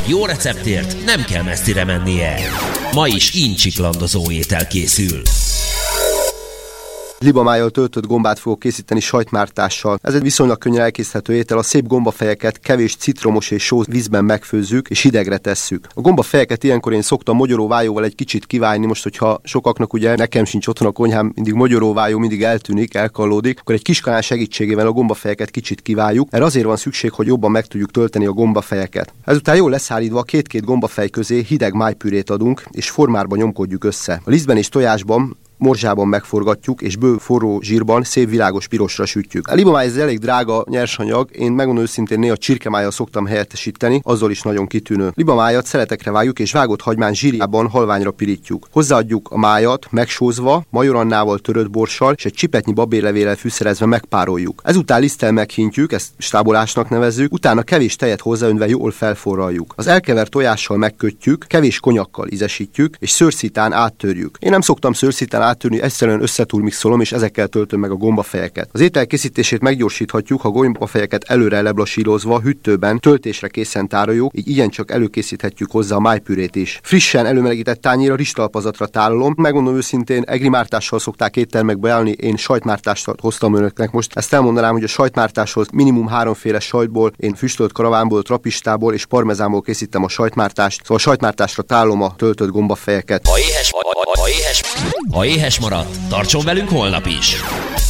Egy jó receptért nem kell messzire mennie. Ma is incsiklandozó étel készül. Libamájjal töltött gombát fogok készíteni sajtmártással. Ez egy viszonylag könnyen elkészíthető étel. A szép gombafejeket kevés citromos és sós vízben megfőzzük és hidegre tesszük. A gombafejeket ilyenkor én szoktam mogyoróvájóval egy kicsit kiválni. Most, hogyha sokaknak ugye nekem sincs otthon a konyhám, mindig mogyoróvájó mindig eltűnik, elkallódik, akkor egy kiskanál segítségével a gombafejeket kicsit kiváljuk. Erre azért van szükség, hogy jobban meg tudjuk tölteni a gombafejeket. Ezután jól leszárítva két-két gombafej közé hideg májpürét adunk és formárba nyomkodjuk össze. A lisztben és tojásban morzsában megforgatjuk, és bő forró zsírban szép világos pirosra sütjük. A libamáj ez elég drága nyersanyag, én megmondom őszintén néha csirkemájjal szoktam helyettesíteni, azzal is nagyon kitűnő. Libamájat szeletekre vágjuk, és vágott hagymán zsírjában halványra pirítjuk. Hozzáadjuk a májat megsózva, majorannával, törött borssal és egy csipetnyi babérlevéllel fűszerezve megpároljuk. Ezután liszttel meghintjük, ezt stábolásnak nevezzük, utána kevés tejet hozzáönve jól felforraljuk. Az elkevert tojással megkötjük, kevés konyakkal ízesítjük, és szőrszitán áttörjük. Én nem szoktam szőrszitán áttörni, egyszerűen összetúlmixolom, és ezekkel töltöm meg a gombafejeket. Az étel készítését meggyorsíthatjuk, ha gombafejeket előre leblasírozva, hűtőben, töltésre készen tároljuk, így igencsak előkészíthetjük hozzá a májpürét is. Frissen előmelegített tányérra, rizstalpazatra tárolom. Megmondom őszintén, egrimártással szokták éttermekbe ajánlani, én sajtmártást hoztam önöknek most. Ezt elmondanám, hogy a sajtmártáshoz minimum 3 sajtból, én füstölt karavánból, trapistából és parmezánból készítem a sajtmártást. Szóval a sajtmártásra tárolom a töltött gombafejeket. Ha éhes maradt, tartson velünk holnap is!